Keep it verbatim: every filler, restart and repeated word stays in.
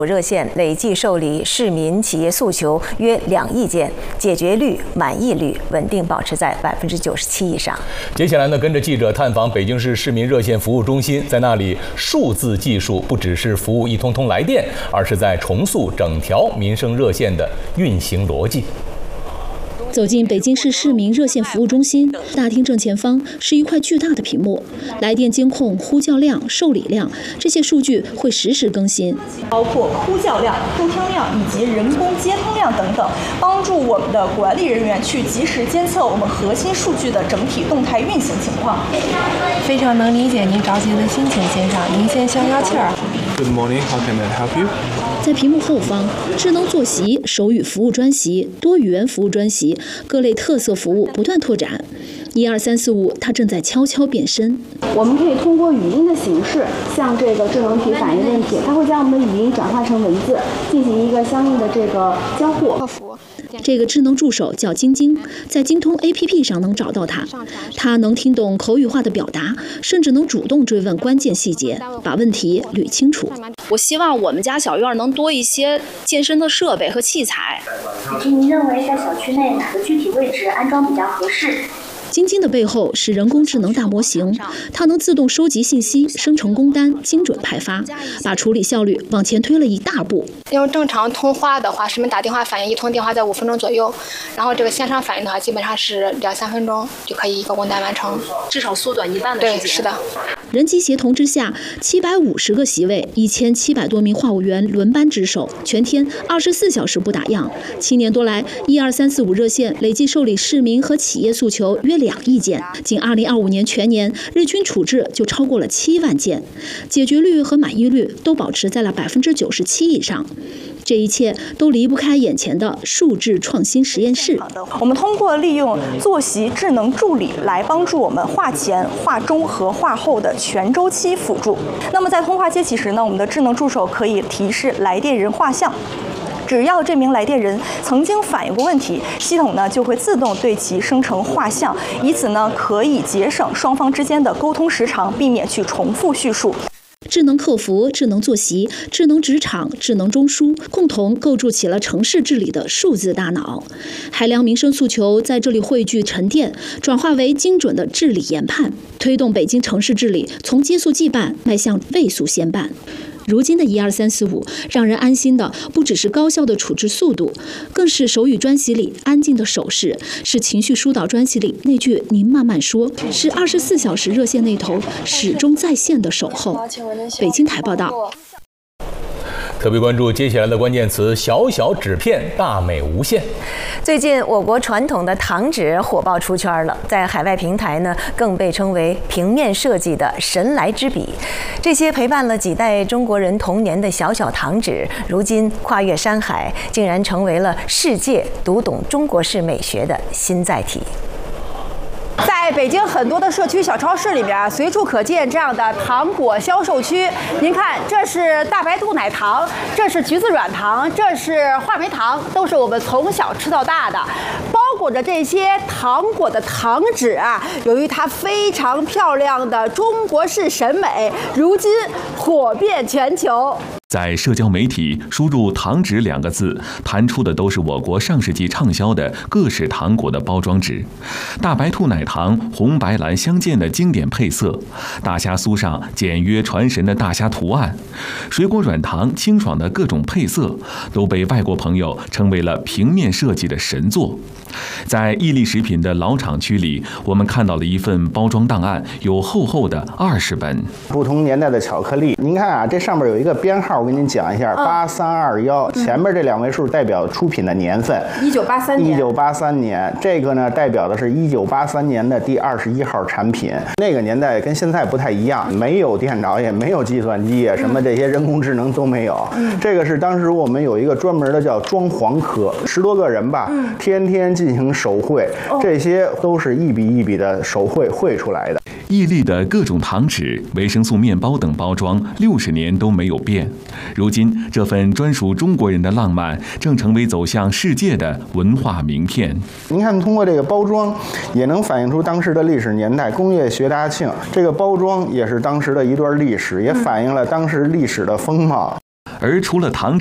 热线累计受理市民企业诉求约两亿件，解决率、满意率稳定保持在百分之九十七以上。 接下来呢，跟着记者探访北京市市民热线服务中心，在那里，数字技术不只是服务一通通来电，而是在重塑整条民生热线的运行逻辑。 走进北京市市民热线服务中心，大厅正前方是一块巨大的屏幕，来电监控、呼叫量、受理量这些数据会实时更新， 包括呼叫量、收听量以及人工接通量等等，帮助我们的管理人员去及时监测我们核心数据的整体动态运行情况。 非常能理解您着急的心情，先生，您先消消气儿。 Good morning, how can I help you? 在屏幕后方，智能坐席、手语服务专席、多语言服务专席，各类特色服务不断拓展。一二三四五，它正在悄悄变身。 我们可以通过语音的形式向这个智能体反映问题，它会将我们的语音转化成文字，进行一个相应的这个交互。 这个智能助手叫晶晶，在京通 A P P 上能找到它。它能听懂口语化的表达，甚至能主动追问关键细节，把问题捋清楚。 我希望我们家小院能多一些健身的设备和器材。 以及您认为在小区内哪个具体位置安装比较合适？ 晶晶的背后是人工智能大模型，它能自动收集信息、生成工单、精准派发，把处理效率往前推了一大步。 用正常通话的话，市民打电话反映一通电话在五分钟左右，然后这个线上反映的话，基本上是两三分钟就可以一个工单完成， 至少缩短一半的时间。 对，是的。 人机协同之下，七百五十个席位，一千七百多名话务员轮班值守，全天二十四小时不打烊。七年多来，一二三四五热线累计受理市民和企业诉求约两亿件，仅二零二五年全年日均处置就超过了七万件，解决率和满意率都保持在了百分之九十七以上。这一切都离不开眼前的数字创新实验室。 我们通过利用坐席智能助理来帮助我们话前、话中和话后的全周期辅助。那么在通话接起时呢，我们的智能助手可以提示来电人画像。只要这名来电人曾经反映过问题，系统呢就会自动对其生成画像，以此呢可以节省双方之间的沟通时长，避免去重复叙述。 智能客服、智能坐席、智能职场、智能中枢，共同构筑起了城市治理的数字大脑。海量民生诉求在这里汇聚沉淀，转化为精准的治理研判，推动北京城市治理从接速即办迈向位速先办。如今的一二三四五，让人安心的不只是高效的处置速度，更是手语专席里安静的手势，是情绪疏导专席里那句“您慢慢说”，是二十四小时热线那头始终在线的守候。北京台报道。 特别关注接下来的关键词：小小纸片，大美无限。 最近，我国传统的糖纸火爆出圈了，在海外平台呢，更被称为平面设计的神来之笔。这些陪伴了几代中国人童年的小小糖纸，如今跨越山海，竟然成为了世界读懂中国式美学的新载体。 在北京很多的社区小超市里边，随处可见这样的糖果销售区。您看，这是大白兔奶糖，这是橘子软糖，这是话梅糖，都是我们从小吃到大的。包裹着这些糖果的糖纸啊，由于它非常漂亮的中国式审美，如今火遍全球。 在社交媒体输入“糖纸”两个字，弹出的都是我国上世纪畅销的各式糖果的包装纸。大白兔奶糖红白蓝相间的经典配色，大虾酥上简约传神的大虾图案，水果软糖清爽的各种配色，都被外国朋友称为了平面设计的神作。在伊利食品的老厂区里，我们看到了一份包装档案，有厚厚的二十本， 不同年代的巧克力。您看啊，这上面有一个编号，我给您讲一下，八三二幺，前面这两位数代表出品的年份， 一九八三年。 一九八三年，这个呢代表的是一九八三年的第二十一号产品。那个年代跟现在不太一样，没有电脑，也没有计算机，什么这些人工智能都没有。嗯、这个是当时我们有一个专门的叫装潢科，十多个人吧，嗯、天天进行手绘，这些都是一笔一笔的手绘绘出来的。 伊利的各种糖纸、维生素面包等包装，六十年都没有变。如今，这份专属中国人的浪漫，正成为走向世界的文化名片。 您看，通过这个包装，也能反映出当时的历史年代。工业学大庆，这个包装也是当时的一段历史，也反映了当时历史的风貌。 而除了糖